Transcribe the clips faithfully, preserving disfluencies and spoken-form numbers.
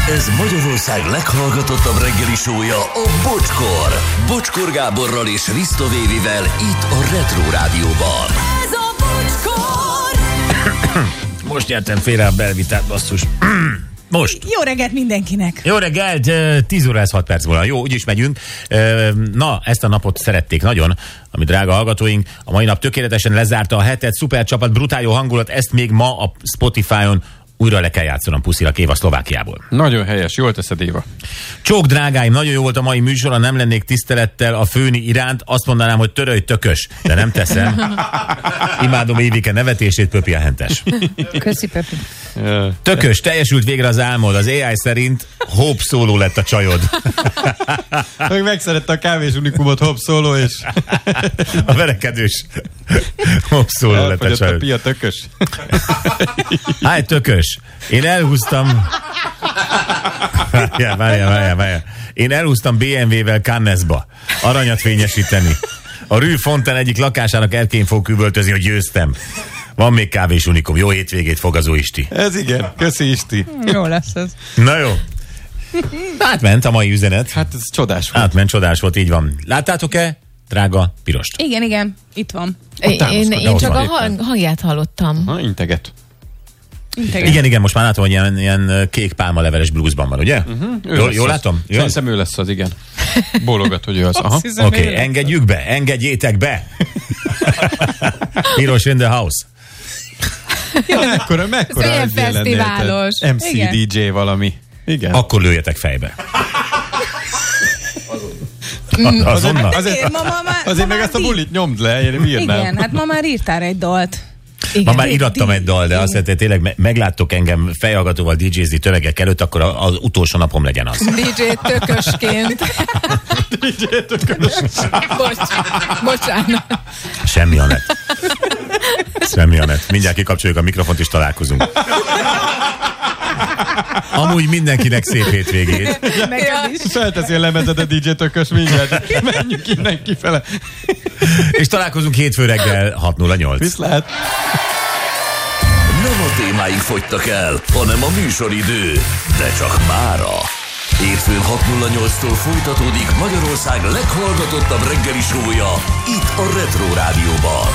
Ez Magyarország leghallgatottabb reggeli show-ja, a Bocskor. Bocskor Gáborral és Risto Vévivel itt a Retro Rádióban. Ez a Bocskor! Most nyertem félre a belvitát, basszus. Most. Jó reggelt mindenkinek! Jó reggelt, tíz óra hat perc volna. Jó, úgyis megyünk. Na, ezt a napot szerették nagyon, ami drága hallgatóink. A mai nap tökéletesen lezárta a hetet, szuper csapat, brutál jó hangulat, ezt még ma a Spotify-on újra le kell játszanom, puszilak Éva Szlovákiából. Nagyon helyes, jól teszed, Éva. Csók drágáim, nagyon jó volt a mai műsor, ha nem lennék tisztelettel a főni iránt, azt mondanám, hogy törölj tökös, de nem teszem. Imádom Évike nevetését, Pöpi a hentes. Köszi, Pöpi. Tökös, teljesült végre az álmod, az á i szerint Hope Solo lett a csajod. Meg megszerette a kávés unikumot Hope Solo, és a verekedős Hope Solo lett a csajod. A pia tökös. Háj, tökös. Én elhúztam... Várjál, várjál, várjál, várjál. Én elhúztam bé em vé-vel Cannesba aranyat fényesíteni. A Rue Fontaine egyik lakásának erkén fog üvöltözni, hogy győztem. Van még kávés unikum. Jó hétvégét, Fogazó Isti. Ez igen. Köszi, Isti. Jó lesz ez. Na jó. Átment a mai üzenet. Hát ez csodás volt. Átment, csodás volt, így van. Láttátok-e, drága pirost? Igen, igen. Itt van. Én, én, én csak a van. hang, hangját hallottam. Ha, integet. Integet. Igen, igen, most már látom, hogy ilyen, ilyen kék pálmaleveles bluesban van, ugye? Uh-huh. Jól, jól látom? Jó? Szerintem ő lesz az, igen. Bólogat, hogy ő az. Aha. Oké, okay, engedjük be, engedjétek be. Piros in the house. Ja, mekkora, mekkora Ez ilyen fesztiválos. em cé Igen. dé dzsé valami. Igen. Akkor lőjetek fejbe. Mm. Azonnal? Azért, Ma, ma, ma, azért ma meg már ezt a ír- bulit nyomd le, én bírnám. Igen, hát ma már írtál egy dalt. Igen. Ma már irattam egy dal, de azt mondta, tényleg me- megláttok engem fejhallgatóval dé jézni tömegek előtt, akkor a- az utolsó napom legyen az. dé dzsé tökösként. dé dzsé tökös. Bocs, bocsánat. Semmi a net. Semmi a net. Mindjárt kikapcsoljuk a mikrofont és találkozunk. Amúgy mindenkinek szép hétvégét. Neked is. Felteszi a lemezed a dé dzsé tökös mindjárt. Menjünk innen kifele. És találkozunk hétfő reggel hat nulla nyolc. Viszlát. Nem a témáink fogytak el, hanem a műsoridő. De csak mára. Hétfőn hat nulla nyolctól folytatódik Magyarország leghallgatottabb reggeli show-ja itt a Retro Rádióban.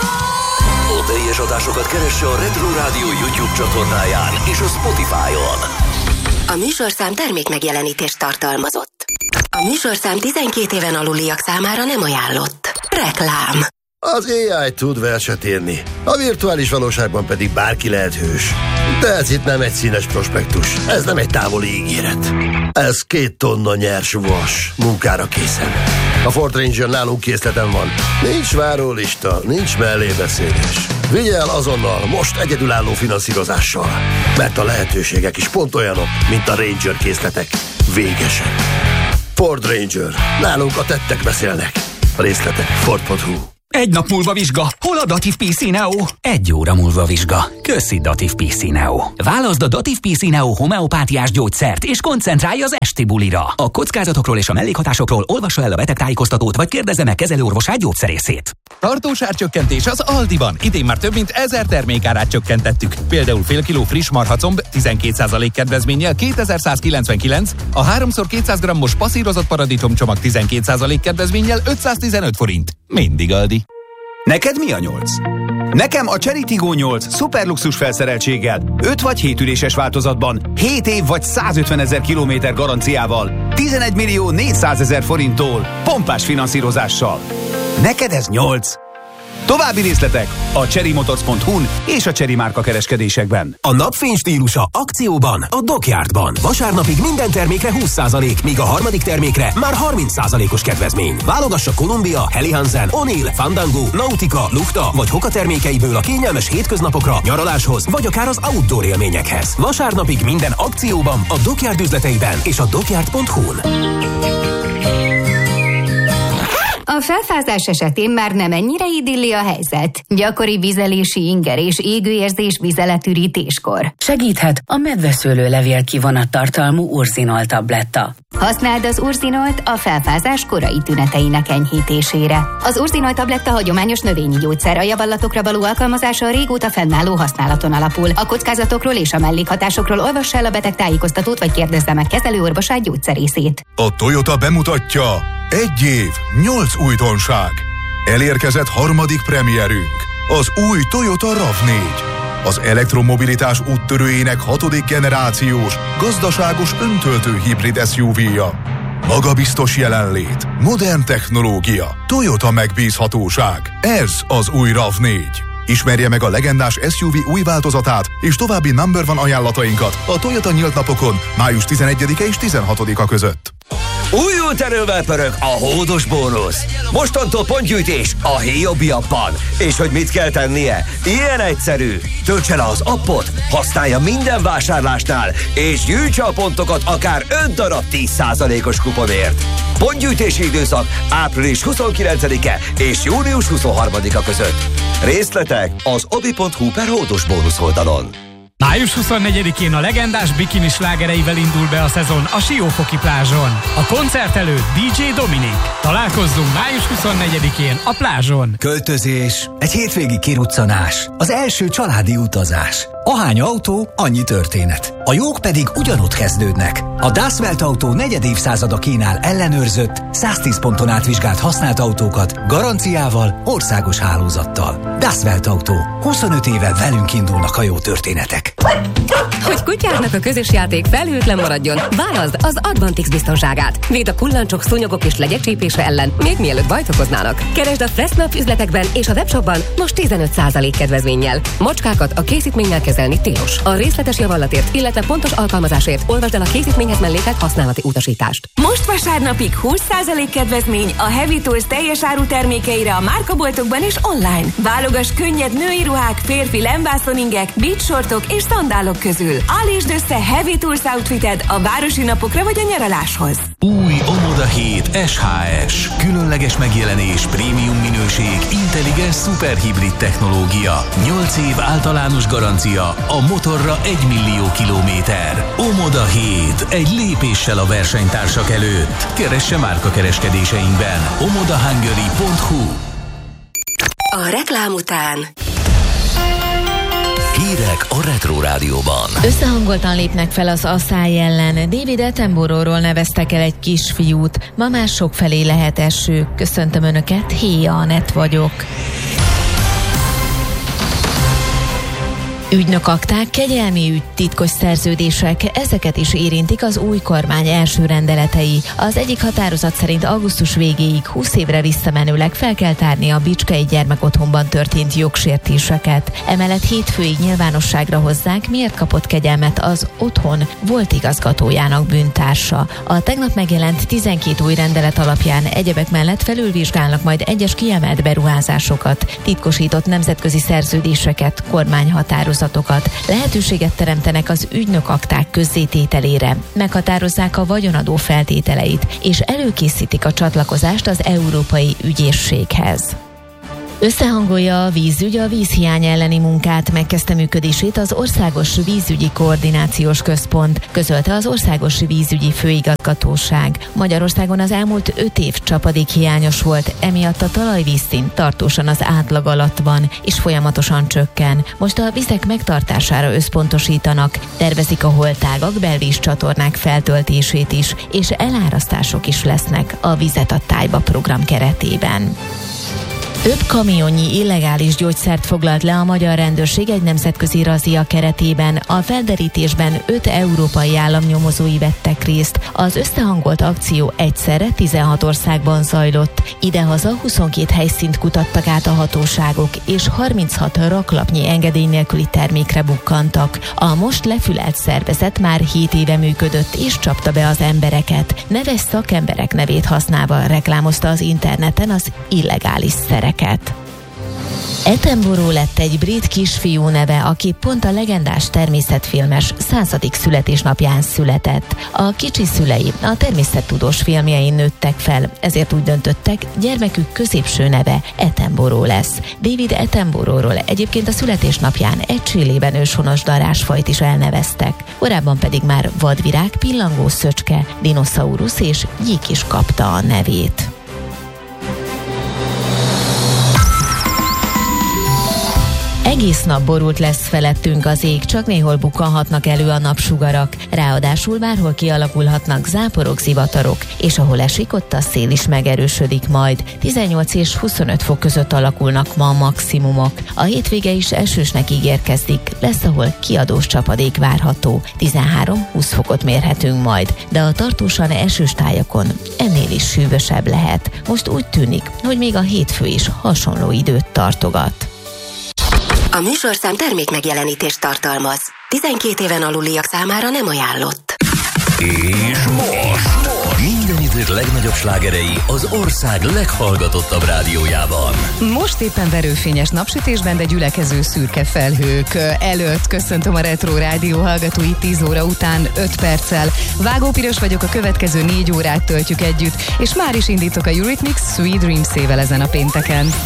A teljes adásokat keresse a Retro Rádió YouTube csatornáján és a Spotify-on. A műsorszám termék megjelenítést tartalmazott. A műsorszám tizenkét éven aluliak számára nem ajánlott. Reklám. Az á i tud verset írni, a virtuális valóságban pedig bárki lehet hős. De ez itt nem egy színes prospektus, ez nem egy távoli ígéret. Ez két tonna nyers vas, munkára készen. A Ford Ranger nálunk készleten van. Nincs várólista, nincs mellébeszélés. Vigye el azonnal, most egyedülálló finanszírozással. Mert a lehetőségek is pont olyanok, mint a Ranger készletek. Végesen. Ford Ranger. Nálunk a tettek beszélnek. A részletek ford pont hu. Egy nap múlva vizsga. Hol a Dativ pé cé Neo? Egy óra múlva vizsga. Köszi Dativ pé cé Neo. Válaszd a Dativ pé cé Neo homeopátiás gyógyszert, és koncentrálj az esti bulira. A kockázatokról és a mellékhatásokról olvassa el a betegtájékoztatót, vagy kérdezze meg kezelőorvosát, gyógyszerészét. Tartós árcsökkentés az Aldiban. Idén már több mint ezer termékárát csökkentettük. Például fél kiló friss marhacomb tizenkét százalék kedvezménnyel kétezer-százkilencvenkilenc, a háromszor kétszáz grammos passzírozott paradicsomcsomag tizenkét százalék kedvezménnyel ötszáztizenöt forint. Mindig Aldi. Neked mi a nyolc? Nekem a Chery Tiggo nyolc szuperluxus felszereltséggel, öt vagy hét üléses változatban, hét év vagy százötvenezer kilométer garanciával, tizenegy millió négyszázezer forinttól, pompás finanszírozással. Neked ez nyolc. További részletek a chery motors pont hu-n és a Chery márka kereskedésekben. A napfény stílusa akcióban a Dockyardban. Vasárnapig minden termékre húsz százalék, míg a harmadik termékre már harminc százalékos kedvezmény. Válogassa Columbia, Helly Hansen, O'Neill, Fandango, Nautica, Lukta vagy Hoka termékeiből a kényelmes hétköznapokra, nyaraláshoz vagy akár az outdoor élményekhez. Vasárnapig minden akcióban a Dockyard üzleteiben és a dockyard pont hu-n. A felfázás esetén már nem ennyire idilli a helyzet. Gyakori vizelési inger és égőérzés vizeletürítéskor. Segíthet a medveszőlőlevél kivonat tartalmú Urzinol tabletta. Használd az Urzinolt a felfázás korai tüneteinek enyhítésére. Az Urzinol tabletta hagyományos növényi gyógyszer, a javallatokra való alkalmazása a régóta fennálló használaton alapul. A kockázatokról és a mellékhatásokról olvass el a beteg tájékoztatót, vagy kérdezze meg kezelőorvosát, gyógyszerészét. A Toyota bemutatja: egy év, nyolc újdonság. Elérkezett harmadik premierünk, az új Toyota ráv négy. Az elektromobilitás úttörőjének hatodik generációs, gazdaságos öntöltő hibrid es u vé-ja. Magabiztos jelenlét, modern technológia, Toyota megbízhatóság. Ez az új ráv négy. Ismerje meg a legendás es u vé új változatát és további number one ajánlatainkat a Toyota nyílt napokon május tizenegyedike és tizenhatodika között. Újult erővel pörög a hódos bónusz. Mostantól pontgyűjtés a Héjobi appban. És hogy mit kell tennie? Ilyen egyszerű. Töltse le az appot, használja minden vásárlásnál, és gyűjtse a pontokat akár öt darab tíz százalékos kuponért. Pontgyűjtési időszak április huszonkilencedike és június huszonharmadika között. Részletek az obi pont hu per hódos bónusz oldalon. május huszonnegyedikén a legendás bikini slágereivel indul be a szezon a Siófoki plázson. A koncert előtt dé dzsé Dominik. Találkozzunk május huszonnegyedikén a plázson. Költözés, egy hétvégi kiruccanás, az első családi utazás. Ahány autó, annyi történet. A jók pedig ugyanott kezdődnek. A Das Welt Autó negyed évszázada kínál ellenőrzött, száztíz ponton átvizsgált használt autókat, garanciával, országos hálózattal. Das Welt Autó. huszonöt éve velünk indulnak a jó történetek. Hogy kutyádnak a közös játék felhőtlen maradjon, válaszd az Advantix biztonságát. Véd a kullancsok, szúnyogok és legyek csípése ellen, még mielőtt bajt okoznának. Keresd a Fressnapf üzletekben és a webshopban most tizenöt százalék kedvezménnyel. Macskákat a készítménnyel kezelni tilos. A részletes javallatért, illetve pontos alkalmazásért olvasd el a készítményhez mellékelt használati utasítást. Most vasárnapig húsz százalék kedvezmény a Heavy Tools teljes áru termékeire a márkaboltokban és online. Válogass könnyed női ruhák, férfi lemvászoningek, beachsortok és szandálok közül. Állítsd össze Heavy Tools outfited a városi napokra vagy a nyaraláshoz. Új Omoda hét es há es. Különleges megjelenés, prémium minőség, intelligens szuperhibrid technológia. nyolc év általános garancia, a motorra egy millió kilométer. Omoda hét. Egy lépéssel a versenytársak előtt. Keresse márkakereskedéseinkben. omodahungary pont hu. A reklám után Hírek a Retro Rádióban. Összehangoltan lépnek fel az asszály ellen. David Attenborough-ról neveztek el egy kisfiút. Ma már sokfelé lehet eső. Köszöntöm Önöket, Héja Anett vagyok. Ügynökakták, kegyelmi ügy, titkos szerződések, ezeket is érintik az új kormány első rendeletei. Az egyik határozat szerint augusztus végéig húsz évre visszamenőleg fel kell tárni a Bicskei gyermekotthonban történt jogsértéseket. Emellett hétfőig nyilvánosságra hozzák, miért kapott kegyelmet az otthon volt igazgatójának bűntársa. A tegnap megjelent tizenkét új rendelet alapján egyebek mellett felülvizsgálnak majd egyes kiemelt beruházásokat, titkosított nemzetközi szerződéseket, kormányhatározatokat. Lehetőséget teremtenek az ügynökakták közzétételére, meghatározzák a vagyonadó feltételeit, és előkészítik a csatlakozást az Európai Ügyészséghez. Összehangolja a vízügy a vízhiány elleni munkát, megkezdte működését az Országos Vízügyi Koordinációs Központ, közölte az Országos Vízügyi Főigazgatóság. Magyarországon az elmúlt öt év csapadék hiányos volt, emiatt a talajvízszint tartósan az átlag alatt van, és folyamatosan csökken. Most a vizek megtartására összpontosítanak, tervezik a holtágak, belvízcsatornák feltöltését is, és elárasztások is lesznek a Vizet a tájba program keretében. Több kamionnyi illegális gyógyszert foglalt le a magyar rendőrség egy nemzetközi razzia keretében. A felderítésben öt európai állam nyomozói vettek részt. Az összehangolt akció egyszerre tizenhat országban zajlott. Idehaza huszonkét helyszínt kutattak át a hatóságok, és harminchat raklapnyi engedély nélküli termékre bukkantak. A most lefülelt szervezet már hét éve működött, és csapta be az embereket. Neves szakemberek nevét használva reklámozta az interneten az illegális szereket. Attenborough lett egy brit kisfiú neve, aki pont a legendás természetfilmes századik születésnapján született. A kicsi szülei a természettudós filmjein nőttek fel, ezért úgy döntöttek, gyermekük középső neve Attenborough lesz. David Attenboroughról egyébként a születésnapján egy Chilében őshonos darásfajt is elneveztek. Korábban pedig már vadvirág, pillangó szöcske, dinoszaurusz és gyík is kapta a nevét. Egész nap borult lesz felettünk az ég, csak néhol bukkanhatnak elő a napsugarak. Ráadásul bárhol kialakulhatnak záporok, zivatarok, és ahol esik, ott a szél is megerősödik majd. tizennyolc és huszonöt fok között alakulnak ma a maximumok. A hétvége is esősnek ígérkezik, lesz, ahol kiadós csapadék várható. tizenhárom-húsz fokot mérhetünk majd, de a tartósan esős tájakon ennél is hűvösebb lehet. Most úgy tűnik, hogy még a hétfő is hasonló időt tartogat. A műsorszám termék megjelenítést tartalmaz. tizenkét éven aluliak számára nem ajánlott. És most minden idők legnagyobb slágerei az ország leghallgatottabb rádiójában. Most éppen verőfényes napsütésben, de gyülekező szürke felhők előtt köszöntöm a Retro Rádió hallgatóit tíz óra után öt perccel. Vágó Piros vagyok, a következő négy órát töltjük együtt, és már is indítok a Eurythmics Sweet Dreams-ével ezen a pénteken.